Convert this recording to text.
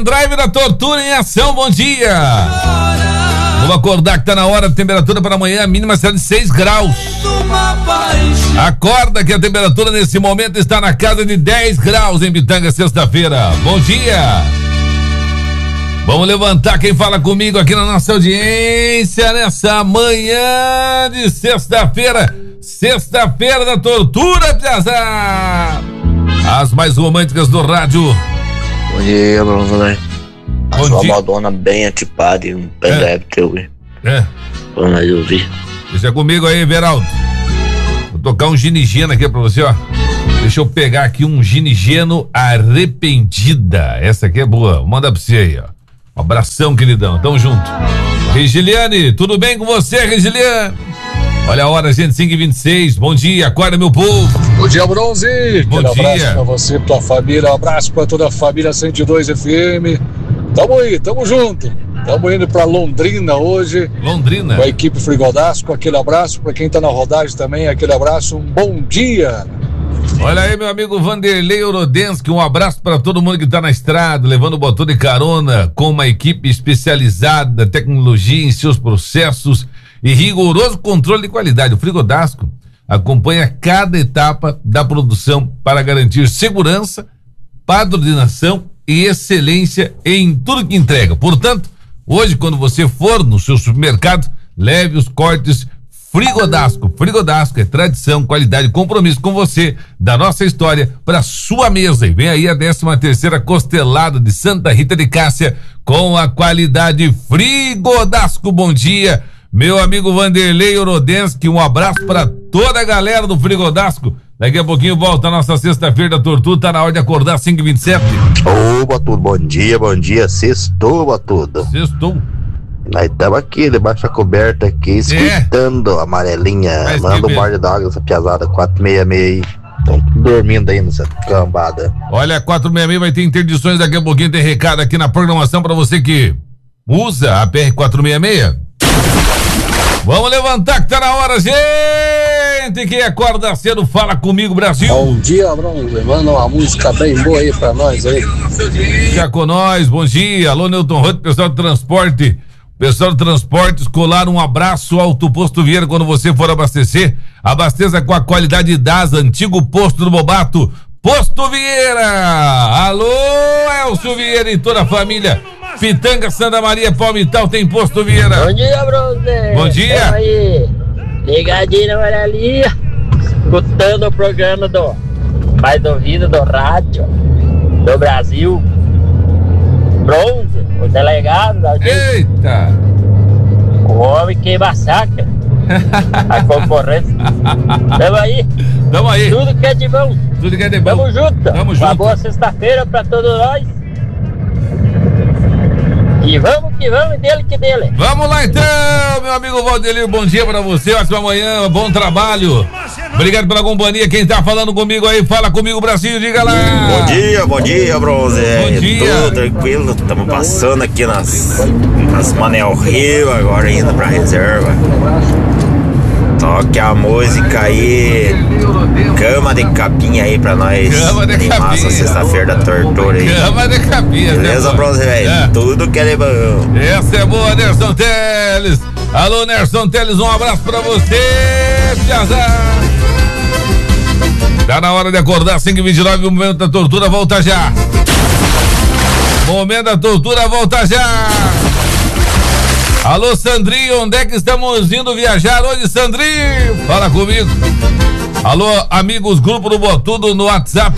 Pendrive da Tortura em ação, bom dia. Vamos acordar que tá na hora. A temperatura para amanhã, a mínima será de 6 graus. Acorda que a temperatura nesse momento está na casa de 10 graus em Pitanga, sexta-feira. Bom dia. Vamos levantar quem fala comigo aqui na nossa audiência nessa manhã de sexta-feira. Sexta-feira da Tortura, Piazá. As mais românticas do rádio. Bom dia, Bruno. A sua Madonna bem atipada e um pendrive teu. Vamos lá ouvir. Deixa comigo aí, Veraldo. Vou tocar um ginigeno aqui pra você, ó. Deixa eu pegar aqui um ginigeno Arrependida. Essa aqui é boa. Vou mandar pra você aí, ó. Um abração, queridão. Tamo junto. Regiliane, tudo bem com você, Regiliane? Olha a hora, gente, 5h26. Bom dia, acorda, meu povo. Bom dia, Bronze. Bom dia. Um abraço pra você, tua família. Um abraço pra toda a família 102 FM. Tamo aí, tamo junto. Tamo indo pra Londrina hoje. Londrina. Com a equipe Frigodasco. Aquele abraço pra quem tá na rodagem também. Aquele abraço, um bom dia. Olha aí, meu amigo Vanderlei Orodensky, um abraço para todo mundo que tá na estrada, levando o botão de carona com uma equipe especializada da tecnologia em seus processos e rigoroso controle de qualidade. O Frigodasco acompanha cada etapa da produção para garantir segurança, padronização e excelência em tudo que entrega. Portanto, hoje, quando você for no seu supermercado, leve os cortes Frigodasco. Frigodasco é tradição, qualidade e compromisso com você, da nossa história para sua mesa. E vem aí a 13ª costelada de Santa Rita de Cássia com a qualidade Frigodasco. Bom dia, meu amigo Vanderlei Orodensky, um abraço para toda a galera do Frigodasco. Daqui a pouquinho volta a nossa sexta-feira da Tortura, tá na hora de acordar, 5h27. Ô, Batudo, bom dia, sextou, Batudo. Sextou. Nós estamos aqui, debaixo da coberta aqui, escutando a amarelinha, mandando um balde d'água nessa piazada, 466 aí. Estão dormindo aí nessa cambada. Olha, 466 vai ter interdições daqui a pouquinho, tem recado aqui na programação pra você que usa a PR-466. Vamos levantar que tá na hora, gente! Quem acorda cedo, fala comigo, Brasil. Bom dia, Bruno. Manda uma música bem boa aí pra nós aí. Já com nós, bom dia. Alô, Newton Roth, pessoal do transporte. Pessoal do transporte, colar um abraço ao Posto Vieira quando você for abastecer. Abasteça com a qualidade das antigo posto do Bobato. Posto Vieira! Alô, Elcio Vieira e toda a família. Pitanga, Santa Maria, Palmital, tem Posto Vieira. Bom dia, Bruno. Bom dia. Tamo aí, ligadinho na amarelinha, escutando o programa do mais ouvido do rádio do Brasil. Bronze, o delegado da audiência. Eita! O homem que massacra a concorrência. Tamo aí. Tudo que é de bom. Tudo que é de bom. Tamo junto. Tamo junto. Uma boa sexta-feira pra todos nós. E vamos que vamos, dele que dele. Vamos lá então, meu amigo Valdelir, bom dia pra você, ótima manhã, bom trabalho. Obrigado pela companhia, quem tá falando comigo aí, fala comigo, Brasil, diga lá. Bom dia, Bronze. Bom dia. Tudo tranquilo, estamos passando aqui nas Manel Rio, agora indo pra reserva. Toque a música aí, Cama de Capinha aí pra nós. Cama de animar Capinha. essa sexta-feira da Tortura aí. Cama de Capinha. Beleza, Bronze, velho? Tudo que é de bom. Essa é boa, Nerson Teles. Alô, Nerson Teles, um abraço pra você, Piazá. Tá na hora de acordar, 5h29, o Momento da Tortura volta já. Momento da Tortura volta já. Alô, Sandrinho, onde é que estamos indo viajar hoje, Sandrinho? Fala comigo. Alô, amigos, grupo do Botudo no WhatsApp.